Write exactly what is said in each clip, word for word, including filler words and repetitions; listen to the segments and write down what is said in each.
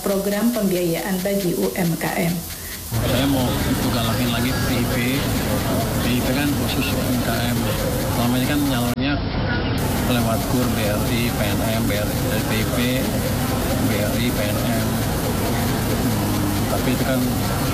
program pembiayaan bagi U M K M. Saya mau galakin lagi P I P. P I P kan khusus U M K M. Selama ini kan nyalonnya lewat K U R, B R I, P N M, B R I, P I P, B R I, P N M. Hmm, tapi itu kan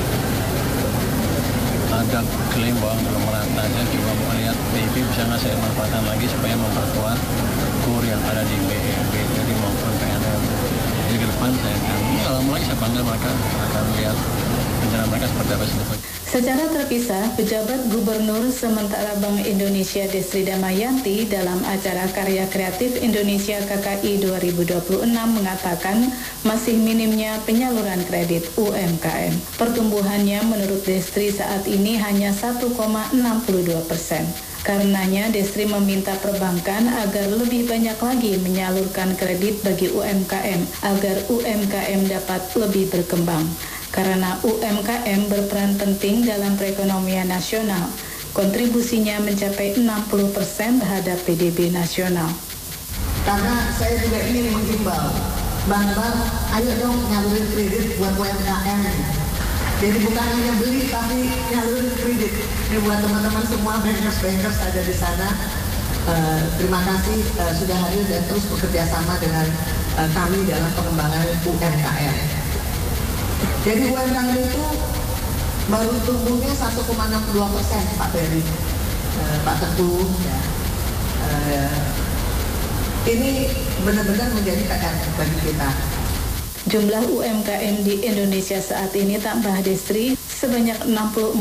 agak klaim bahwa belum merata. Saya juga mau lihat P I P bisa ngasih manfaatan lagi supaya memperkuat K U R yang ada di B R I maupun P N M. Jadi ke depan saya akan, kalau mulai saya panggil mereka akan lihat rencana mereka seperti apa sebetulnya. Secara terpisah, pejabat Gubernur sementara Bank Indonesia Destri Damayanti dalam acara Karya Kreatif Indonesia K K I dua ribu dua puluh enam mengatakan masih minimnya penyaluran kredit U M K M. Pertumbuhannya menurut Destri saat ini hanya satu koma enam dua persen. Karenanya Destri meminta perbankan agar lebih banyak lagi menyalurkan kredit bagi U M K M agar U M K M dapat lebih berkembang. Karena U M K M berperan penting dalam perekonomian nasional, kontribusinya mencapai enam puluh persen terhadap P D B nasional. Karena saya juga ingin menghimbau, bank-bank, ayo dong nyalurin kredit buat U M K M. Jadi bukan hanya beli, tapi nyalurin kredit. Ini buat teman-teman semua bankers-bankers ada di sana. Uh, terima kasih uh, sudah hadir dan terus bekerja sama dengan uh, kami dalam pengembangan U M K M. Jadi U M K M itu baru tumbuhnya satu koma enam dua persen, Pak Ferry, uh, Pak Teguh. Ya. Uh, ini benar-benar menjadi P R bagi kita. Jumlah U M K M di Indonesia saat ini tambah Destri sebanyak enam puluh empat